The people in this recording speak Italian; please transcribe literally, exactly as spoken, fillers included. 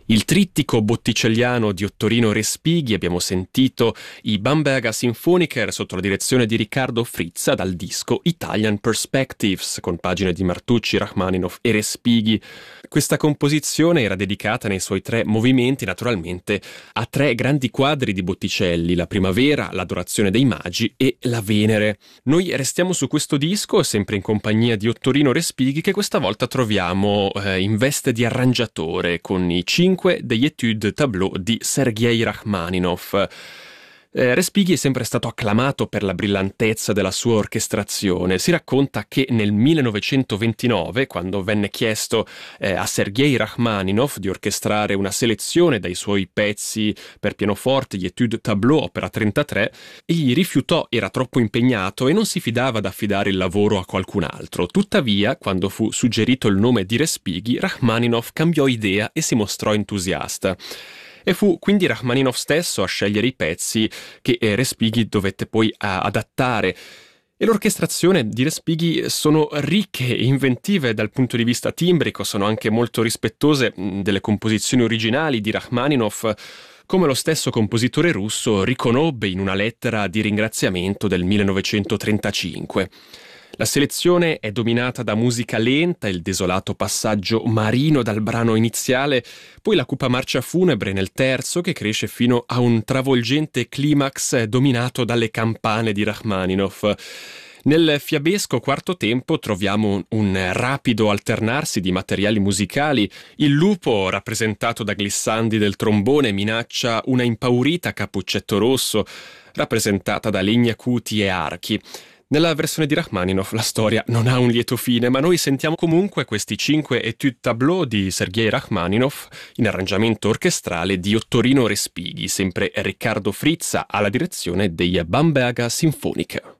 Il trittico botticelliano di Ottorino Respighi, abbiamo sentito i Bamberger Symphoniker sotto la direzione di Riccardo Frizza dal disco Italian Perspectives, con pagine di Martucci, Rachmaninoff e Respighi. Questa composizione era dedicata nei suoi tre movimenti, naturalmente, a tre grandi quadri di Botticelli: la Primavera, l'Adorazione dei Magi e la Venere. Noi restiamo su questo disco, sempre in compagnia di Ottorino Respighi, che questa volta troviamo eh, in veste di arrangiatore, con i cinque degli Études Tableau di Sergei Rachmaninoff. Eh, Respighi è sempre stato acclamato per la brillantezza della sua orchestrazione. Si racconta che nel millenovecentoventinove, quando venne chiesto eh, a Sergei Rachmaninoff di orchestrare una selezione dai suoi pezzi per pianoforte, gli Études Tableau opera trentatré, egli rifiutò, era troppo impegnato e non si fidava ad affidare il lavoro a qualcun altro. Tuttavia, quando fu suggerito il nome di Respighi, Rachmaninoff cambiò idea e si mostrò entusiasta. E fu quindi Rachmaninoff stesso a scegliere i pezzi che eh, Respighi dovette poi a, adattare. E l'orchestrazione di Respighi sono ricche e inventive dal punto di vista timbrico, sono anche molto rispettose mh, delle composizioni originali di Rachmaninoff, come lo stesso compositore russo riconobbe in una lettera di ringraziamento del millenovecentotrentacinque. La selezione è dominata da musica lenta, il desolato passaggio marino dal brano iniziale, poi la cupa marcia funebre nel terzo che cresce fino a un travolgente climax dominato dalle campane di Rachmaninoff. Nel fiabesco quarto tempo troviamo un rapido alternarsi di materiali musicali. Il lupo, rappresentato da glissandi del trombone, minaccia una impaurita Cappuccetto Rosso, rappresentata da legni acuti e archi. Nella versione di Rachmaninoff la storia non ha un lieto fine, ma noi sentiamo comunque questi cinque Études Tableau di Sergei Rachmaninoff in arrangiamento orchestrale di Ottorino Respighi, sempre Riccardo Frizza alla direzione dei Bamberger Symphoniker.